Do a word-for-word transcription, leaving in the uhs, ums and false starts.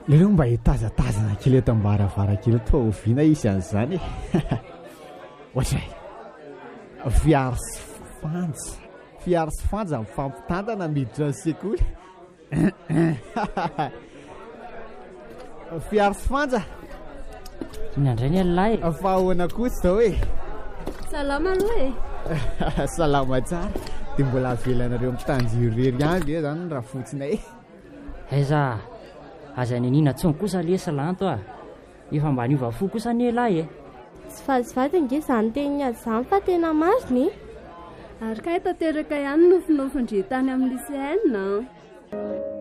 lelo mba hitazatazana kely eto ambaravarankely to oviana isan'izany ohatray fiaro sy fanja fiaro sy fanja mifampitantana miditra ny sekoly fiaro sy fanja nyandray ny alay fa ahoana kosa zao e salama aloha e salama tsara dia mbola avelanareo mitanjirery any e zany raha fotsinay aiza aza ny anina tsony kosa le salanto a efa mba niova fo kosa ny alay e tsy fazivady nge izany teniny azy izany fa tena mariny ary ka tanteraka ihany nofinofindre tany amin'ny lycéenne.